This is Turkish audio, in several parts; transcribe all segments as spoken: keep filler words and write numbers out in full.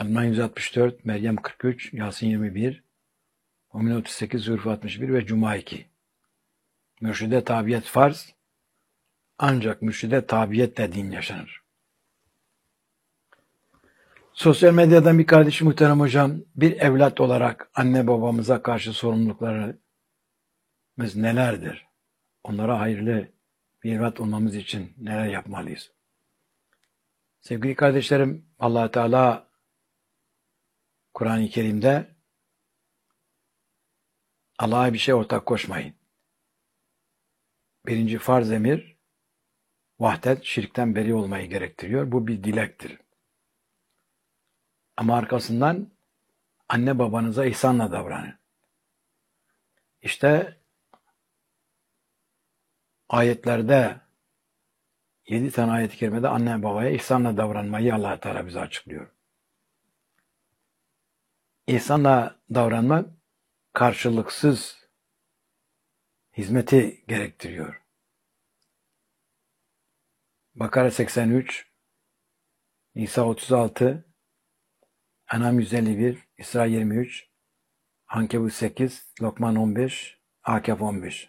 Alman yüz altmış dört, Meryem kırk üç, Yasin yirmi bir, Mümin otuz sekiz, Zülfü altmış bir ve Cuma iki. Mürşide tabiyet farz, ancak mürşide tabiyetle din yaşanır. Sosyal medyadan bir kardeşim muhterem hocam, bir evlat olarak anne babamıza karşı sorumluluklarımız nelerdir? Onlara hayırlı bir evlat olmamız için neler yapmalıyız? Sevgili kardeşlerim, Allah Teala Kur'an-ı Kerim'de Allah'a bir şey ortak koşmayın. Birinci farz emir, vahdet, şirkten beri olmayı gerektiriyor. Bu bir dilektir. Ama arkasından anne babanıza ihsanla davranın. İşte ayetlerde, yedi tane ayet-i kerimede anne babaya ihsanla davranmayı Allah Teala bize açıklıyor. İhsanla davranmak karşılıksız hizmeti gerektiriyor. Bakara seksen üç, Nisa otuz altı, En'am yüz elli bir, İsra yirmi üç, Ankebut sekiz, Lokman on beş, Akaf on beş.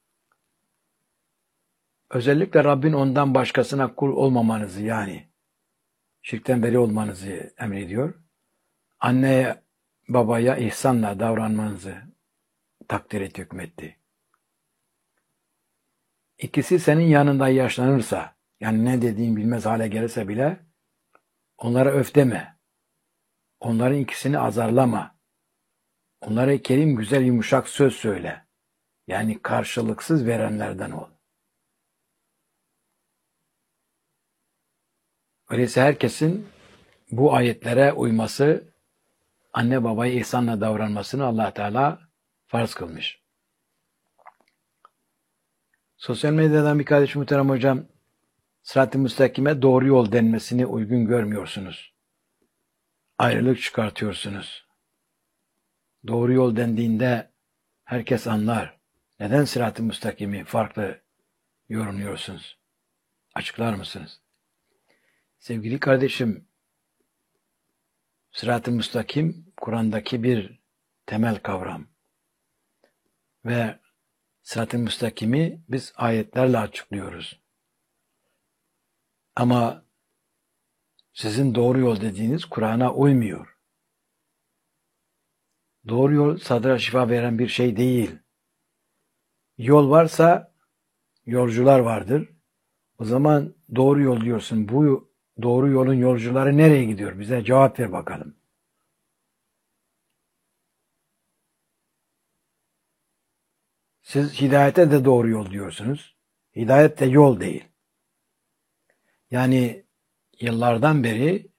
Özellikle Rabbin ondan başkasına kul olmamanızı, yani şirkten beri olmanızı emrediyor. Anneye, babaya ihsanla davranmanızı takdir et, hükmetti. İkisi senin yanında yaşlanırsa, yani ne dediğin bilmez hale gelirse bile onlara öf deme. Onların ikisini azarlama. Onlara kerim, güzel, yumuşak söz söyle. Yani karşılıksız verenlerden ol. Öyleyse herkesin bu ayetlere uyması, anne babaya ihsanla davranmasını Allah Teala farz kılmış. Sosyal medyadan bir kardeşim muhterem hocam, sırat-ı müstakime doğru yol denmesini uygun görmüyorsunuz. Ayrılık çıkartıyorsunuz. Doğru yol dendiğinde herkes anlar. Neden sırat-ı müstakimi farklı yorumluyorsunuz? Açıklar mısınız? Sevgili kardeşim, sırat-ı müstakim Kur'an'daki bir temel kavram. Ve sırat-ı müstakimi biz ayetlerle açıklıyoruz. Ama sizin doğru yol dediğiniz Kur'an'a uymuyor. Doğru yol sadra şifa veren bir şey değil. Yol varsa yolcular vardır. O zaman doğru yol diyorsun. Bu doğru yolun yolcuları nereye gidiyor? Bize cevap ver bakalım. Siz hidayete de doğru yol diyorsunuz. Hidayet de yol değil. Yani yıllardan beri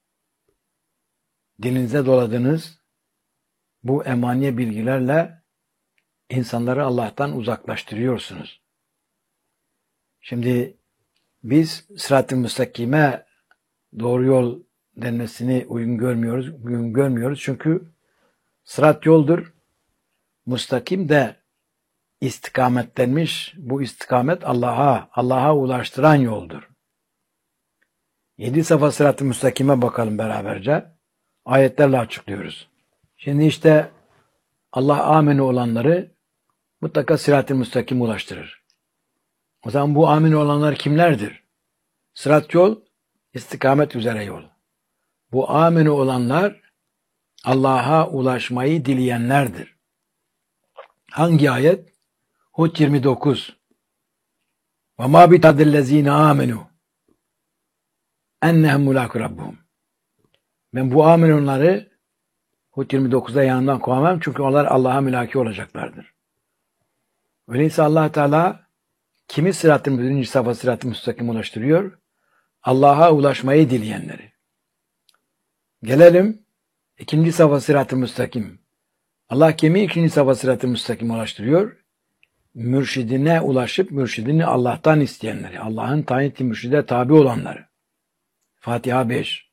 dilinize doladığınız bu emaniye bilgilerle insanları Allah'tan uzaklaştırıyorsunuz. Şimdi biz sırat-ı müstakime doğru yol denmesini uygun görmüyoruz. Uygun görmüyoruz çünkü sırat yoldur. Müstakim de istikamet denmiş. Bu istikamet Allah'a, Allah'a ulaştıran yoldur. Yedi safa sırat-ı müstakime bakalım beraberce. Ayetlerle açıklıyoruz. Şimdi işte Allah ameni olanları mutlaka sırat-ı müstakim ulaştırır. O zaman bu amin olanlar kimlerdir? Sırat yol, istikamet üzere yol. Bu amini olanlar Allah'a ulaşmayı dileyenlerdir. Hangi ayet? Hud yirmi dokuz. Ve ma bitadellezine amenu ennehem mulâku rabbuhum. Ben bu amin onları Hud yirmi dokuzda yanından kovamam çünkü onlar Allah'a mülaki olacaklardır. Öyleyse Allah Teala kimi sırat-ı birinci safa sırat-ı müstakim ulaştırıyor? Allah'a ulaşmayı dileyenleri. Gelelim ikinci safa sırat-ı müstakim. Allah kimi ikinci safa sırat-ı müstakim ulaştırıyor? Mürşidine ulaşıp mürşidini Allah'tan isteyenleri. Allah'ın tayin ettiği mürşide tabi olanları. Fatiha beş.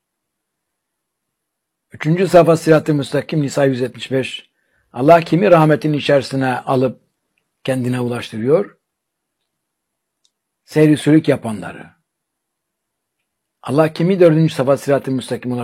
Üçüncü safa sırat-ı müstakim Nisa yüz yetmiş beş. Allah kimi rahmetin içerisine alıp kendine ulaştırıyor? Seyri sülük yapanları. Allah kimi dördüncü safa sırat-ı müstakim